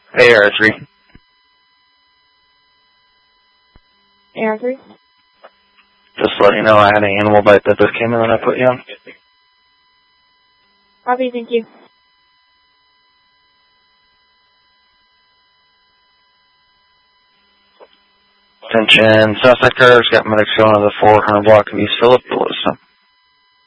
AR3. AR3? Just letting you know I had an animal bite that just came in when I put you on. Copy, thank you. Attention, Southside Cars, got medic showing on the 400 block of East Phillip, below some.